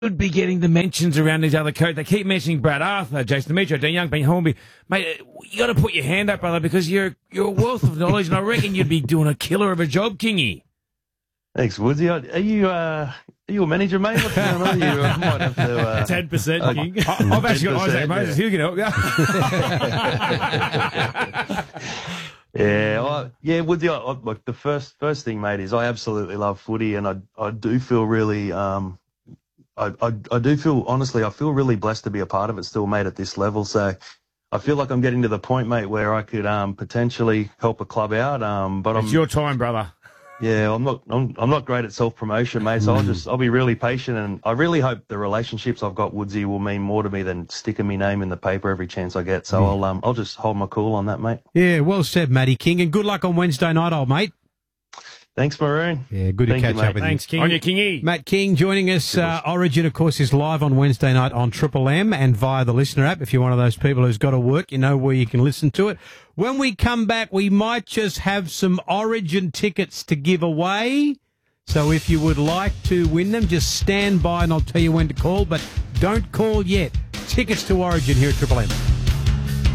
should be getting the mentions around these other coaches. They keep mentioning Brad Arthur, Jason Demetrio, Dan Young, Ben Hornby. Mate, you got to put your hand up, brother, because you're a wealth of knowledge, and I reckon you'd be doing a killer of a job, Kingy. Thanks, Woodsy. Are you a manager, mate? What's going on? You might have to... 10%, King. I've actually got Isaac Moses. He'll get help. Yeah, Woodsy. Look, the first thing, mate, is I absolutely love footy, and I do feel really... I do feel, honestly, I feel really blessed to be a part of it still, mate, at this level. So I feel like I'm getting to the point, mate, where I could potentially help a club out. But It's your time, brother. Yeah, I'm not great at self-promotion, mate, so I'll be really patient, and I really hope the relationships I've got, Woodsy, will mean more to me than sticking my name in the paper every chance I get. So I'll just hold my cool on that, mate. Yeah, well said, Matty King, and good luck on Wednesday night, old mate. Thanks, Maroon. Yeah, good to catch up with you. Thanks, King. On your Kingy. Matt King joining us. Origin, of course, is live on Wednesday night on Triple M and via the Listener app. If you're one of those people who's got to work, you know where you can listen to it. When we come back, we might just have some Origin tickets to give away. So if you would like to win them, just stand by and I'll tell you when to call. But don't call yet. Tickets to Origin here at Triple M.